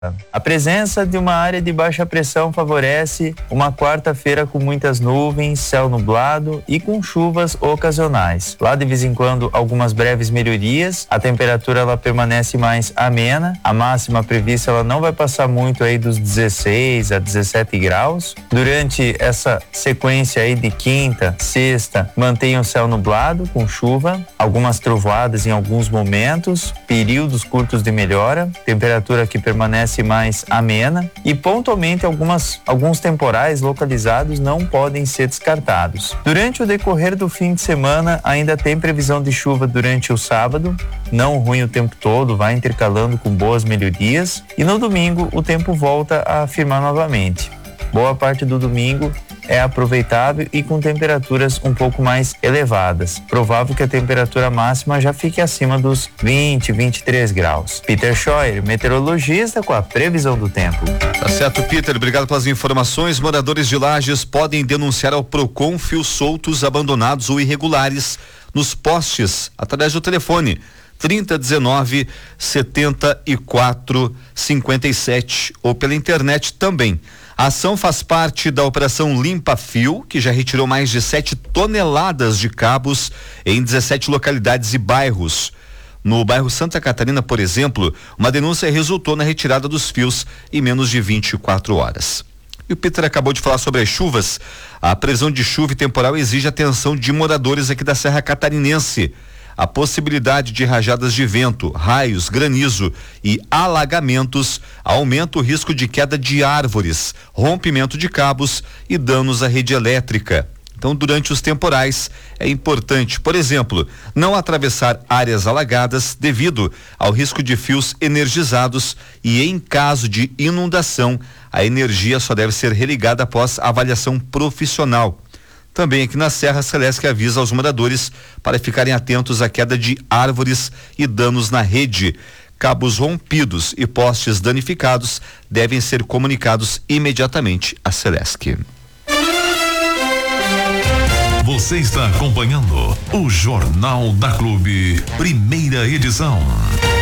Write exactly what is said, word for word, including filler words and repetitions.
A presença de uma área de baixa pressão favorece uma quarta-feira com muitas nuvens, céu nublado e com chuvas ocasionais. Lá de vez em quando algumas breves melhorias, a temperatura ela permanece mais amena, a máxima prevista ela não vai passar muito aí dos dezesseis a dezessete graus. Durante essa sequência aí de quinta, sexta, mantém o céu nublado com chuva, algumas trovoadas em alguns momentos, períodos curtos de melhora, temperatura que permanece mais amena e pontualmente algumas, alguns temporais localizados não podem ser descartados. Durante o decorrer do fim de semana ainda tem previsão de chuva durante o sábado, não ruim o tempo todo, vai intercalando com boas melhorias e no domingo o tempo volta a firmar novamente. Boa parte do domingo é aproveitável e com temperaturas um pouco mais elevadas. Provável que a temperatura máxima já fique acima dos vinte, vinte e três graus. Peter Scheuer, meteorologista, com a previsão do tempo. Tá certo, Peter, obrigado pelas informações. Moradores de Lages podem denunciar ao Procon fios soltos, abandonados ou irregulares nos postes através do telefone trinta, dezenove, setenta e quatro, cinquenta e sete ou pela internet também. A ação faz parte da Operação Limpa Fio, que já retirou mais de sete toneladas de cabos em dezessete localidades e bairros. No bairro Santa Catarina, por exemplo, uma denúncia resultou na retirada dos fios em menos de vinte e quatro horas. E o Peter acabou de falar sobre as chuvas. A previsão de chuva e temporal exige atenção de moradores aqui da Serra Catarinense. A possibilidade de rajadas de vento, raios, granizo e alagamentos aumenta o risco de queda de árvores, rompimento de cabos e danos à rede elétrica. Então, durante os temporais, é importante, por exemplo, não atravessar áreas alagadas devido ao risco de fios energizados e, em caso de inundação, a energia só deve ser religada após avaliação profissional. Também aqui na Serra, a Celesc avisa aos moradores para ficarem atentos à queda de árvores e danos na rede. Cabos rompidos e postes danificados devem ser comunicados imediatamente à Celesc. Você está acompanhando o Jornal da Clube, primeira edição.